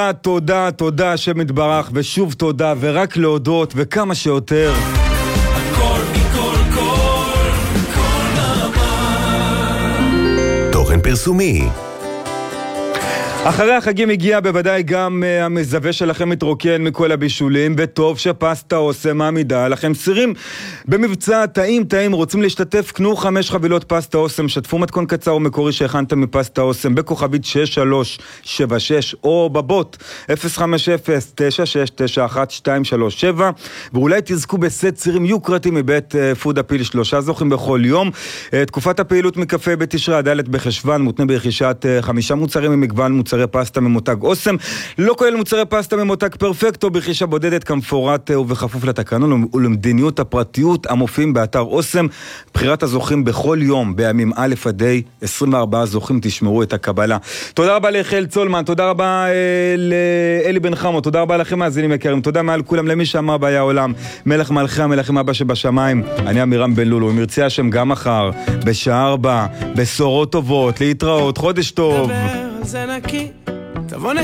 תודה, תודה, השם יתברך, ושוב תודה, ורק להודות, וכמה שיותר. הכל מכל כל נעמה. תוכן פרסומי. אחרי החגים הגיע בוודאי גם המזווה שלכם מתרוקן מכל הבישולים, וטוב שפסטה עושה מעמידה לכם סירים במבצע טעים, רוצים להשתתף? קנו 5 חבילות פסטה אוסם, שתפו מתכון קצר ומקורי שהכנתם מפסטה אוסם בכוכבית 6376 או בבוט 050-9691-237, ואולי תזכו בסט סירים יוקרתי מבית פוד אפיל, 3 זוכים בכל יום. תקופת הפעילות מקפה בתשרי ד' בחשוון, מותנה ברכישת 5 מוצרים ממגוון מוצרי פסטה ממותג אוסם, לא כולל מוצרי פסטה ממותג פרפקטו, ברכישה בודדת כמפורט ובכפוף לתקנון ולמדיניות הפרטיות המופיעים באתר אוסם. בחירת הזוכים בכל יום בימים א' עד ה', 24 זוכים, תשמרו את הקבלה. תודה רבה ליחיאל צולמן, תודה רבה לאלי בן חמו, תודה רבה לכם מאזינים יקרים, תודה מעל כולם למי שאמר באי העולם, מלך מלכי המלכים אבא שבשמיים. אני אמירם בן לולו, אם ירצה השם גם מחר בשעה 4 בשורות טובות, להתראות, חודש טוב. זה נקי, תבוא